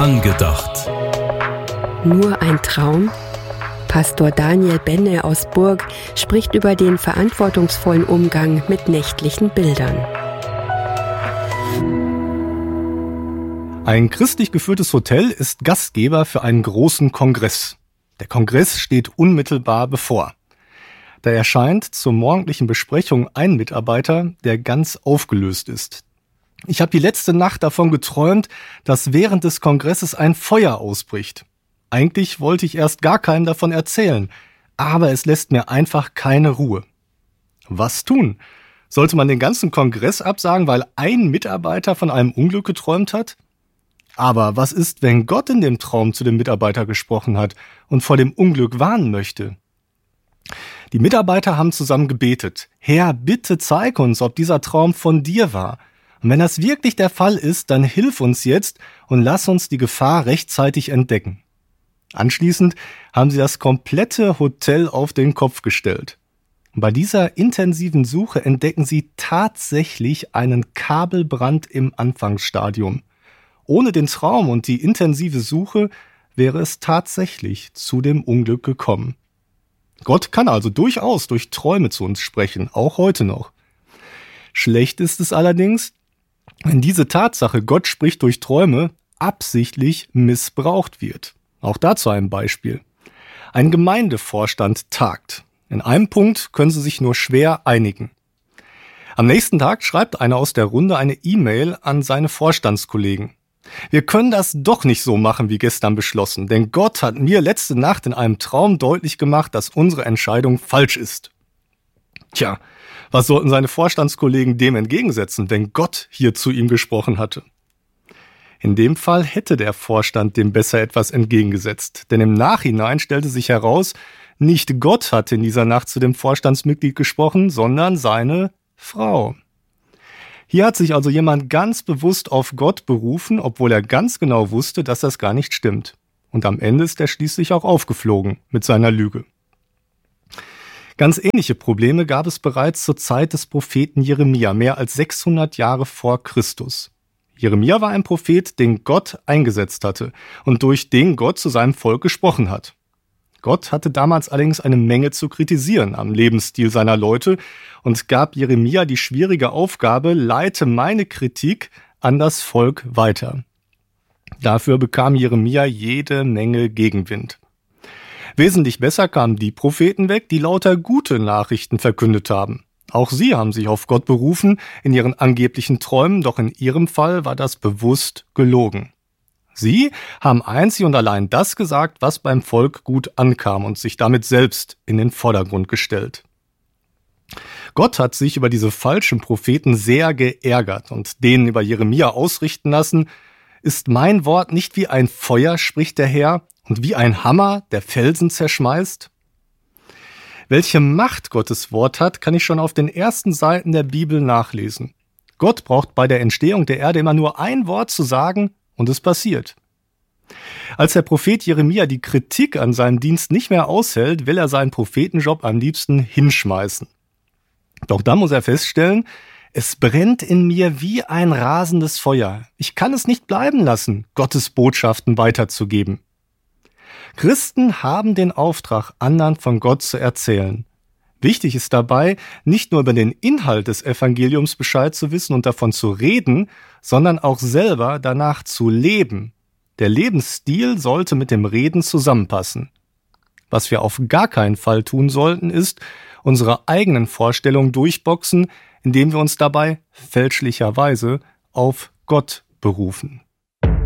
Angedacht. Nur ein Traum? Pastor Daniel Benne aus Burg spricht über den verantwortungsvollen Umgang mit nächtlichen Bildern. Ein christlich geführtes Hotel ist Gastgeber für einen großen Kongress. Der Kongress steht unmittelbar bevor. Da erscheint zur morgendlichen Besprechung ein Mitarbeiter, der ganz aufgelöst ist. Ich habe die letzte Nacht davon geträumt, dass während des Kongresses ein Feuer ausbricht. Eigentlich wollte ich erst gar keinem davon erzählen, aber es lässt mir einfach keine Ruhe. Was tun? Sollte man den ganzen Kongress absagen, weil ein Mitarbeiter von einem Unglück geträumt hat? Aber was ist, wenn Gott in dem Traum zu dem Mitarbeiter gesprochen hat und vor dem Unglück warnen möchte? Die Mitarbeiter haben zusammen gebetet: Herr, bitte zeig uns, ob dieser Traum von dir war. Und wenn das wirklich der Fall ist, dann hilf uns jetzt und lass uns die Gefahr rechtzeitig entdecken. Anschließend haben sie das komplette Hotel auf den Kopf gestellt. Und bei dieser intensiven Suche entdecken sie tatsächlich einen Kabelbrand im Anfangsstadium. Ohne den Traum und die intensive Suche wäre es tatsächlich zu dem Unglück gekommen. Gott kann also durchaus durch Träume zu uns sprechen, auch heute noch. Schlecht ist es allerdings, wenn diese Tatsache, Gott spricht durch Träume, absichtlich missbraucht wird. Auch dazu ein Beispiel. Ein Gemeindevorstand tagt. In einem Punkt können sie sich nur schwer einigen. Am nächsten Tag schreibt einer aus der Runde eine E-Mail an seine Vorstandskollegen. Wir können das doch nicht so machen wie gestern beschlossen, denn Gott hat mir letzte Nacht in einem Traum deutlich gemacht, dass unsere Entscheidung falsch ist. Tja, was sollten seine Vorstandskollegen dem entgegensetzen, wenn Gott hier zu ihm gesprochen hatte? In dem Fall hätte der Vorstand dem besser etwas entgegengesetzt, denn im Nachhinein stellte sich heraus, nicht Gott hatte in dieser Nacht zu dem Vorstandsmitglied gesprochen, sondern seine Frau. Hier hat sich also jemand ganz bewusst auf Gott berufen, obwohl er ganz genau wusste, dass das gar nicht stimmt. Und am Ende ist er schließlich auch aufgeflogen mit seiner Lüge. Ganz ähnliche Probleme gab es bereits zur Zeit des Propheten Jeremia, mehr als 600 Jahre vor Christus. Jeremia war ein Prophet, den Gott eingesetzt hatte und durch den Gott zu seinem Volk gesprochen hat. Gott hatte damals allerdings eine Menge zu kritisieren am Lebensstil seiner Leute und gab Jeremia die schwierige Aufgabe: leite meine Kritik an das Volk weiter. Dafür bekam Jeremia jede Menge Gegenwind. Wesentlich besser kamen die Propheten weg, die lauter gute Nachrichten verkündet haben. Auch sie haben sich auf Gott berufen in ihren angeblichen Träumen, doch in ihrem Fall war das bewusst gelogen. Sie haben einzig und allein das gesagt, was beim Volk gut ankam und sich damit selbst in den Vordergrund gestellt. Gott hat sich über diese falschen Propheten sehr geärgert und denen über Jeremia ausrichten lassen: Ist mein Wort nicht wie ein Feuer, spricht der Herr, und wie ein Hammer, der Felsen zerschmeißt? Welche Macht Gottes Wort hat, kann ich schon auf den ersten Seiten der Bibel nachlesen. Gott braucht bei der Entstehung der Erde immer nur ein Wort zu sagen und es passiert. Als der Prophet Jeremia die Kritik an seinem Dienst nicht mehr aushält, will er seinen Prophetenjob am liebsten hinschmeißen. Doch dann muss er feststellen: Es brennt in mir wie ein rasendes Feuer. Ich kann es nicht bleiben lassen, Gottes Botschaften weiterzugeben. Christen haben den Auftrag, anderen von Gott zu erzählen. Wichtig ist dabei, nicht nur über den Inhalt des Evangeliums Bescheid zu wissen und davon zu reden, sondern auch selber danach zu leben. Der Lebensstil sollte mit dem Reden zusammenpassen. Was wir auf gar keinen Fall tun sollten, ist unsere eigenen Vorstellungen durchboxen, indem wir uns dabei fälschlicherweise auf Gott berufen.